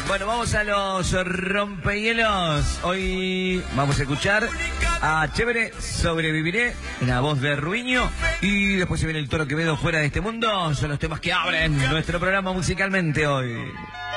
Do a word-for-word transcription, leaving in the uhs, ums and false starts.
Bueno, vamos a los rompehielos. Hoy vamos a escuchar a Chévere, Sobreviviré, en la voz de Ruiño. Y después se viene el Toro Quevedo, Fuera de este mundo. Son los temas que abren nuestro programa musicalmente hoy.